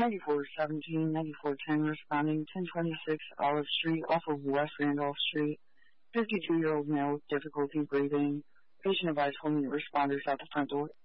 9417, 9410, responding 1026 Olive Street off of West Randolph Street. 52-year-old male with difficulty breathing. Patient advised home unit responders out the front door.